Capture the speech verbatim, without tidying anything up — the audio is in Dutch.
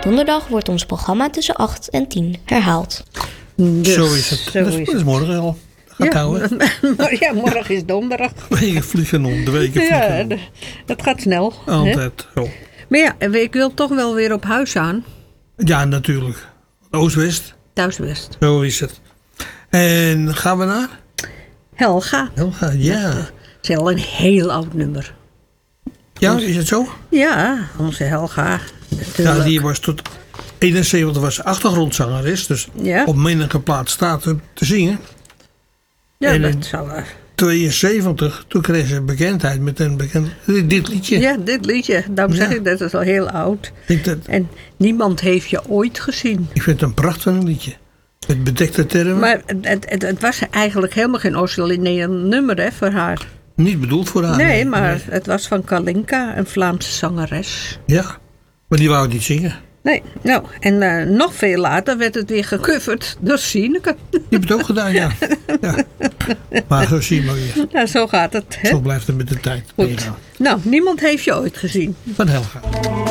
donderdag wordt ons programma tussen acht en tien herhaald. Dus, zo is het. Zo dat, is, is dat is morgen al. Gaat ja, gauw, hè? ja, morgen is donderdag. Weken vliegen om, de weken vliegen Ja, om. de- dat gaat snel. hè? Altijd. Zo. Maar ja, ik wil toch wel weer op huis aan. Ja, natuurlijk. Oost-West, Thuiswest. zo is het. En gaan we naar? Helga. Helga, ja. Het is al een heel oud nummer. Ja, is het zo? Ja, onze Helga. Natuurlijk. Ja, die was tot eenenzeventig was achtergrondzangeres. Dus Ja. op menige plaats staat te, te zingen. Ja, en dat in zou... eh, tweeënzeventig, toen kreeg ze bekendheid met een bekend, dit liedje. Ja, dit liedje. Daarom zeg Ja. ik, dat is al heel oud. Ik, dat, En niemand heeft je ooit gezien. ik vind het een prachtig liedje. Met bedekte termen. Maar het, het, het, het was eigenlijk helemaal geen origineel nummer hè, voor haar. Niet bedoeld voor haar. Nee, maar het was van Kalinka, een Vlaamse zangeres. Ja, maar die wou het niet zingen. Nee, nou, en eh, nog veel later werd het weer gecoverd door Sineke. Die heeft het ook gedaan, ja. ja. Maar zo zie je maar weer. Nou, zo gaat het. Hè? Zo blijft het met de tijd. Goed. Nou, niemand heeft je ooit gezien. Van Helga.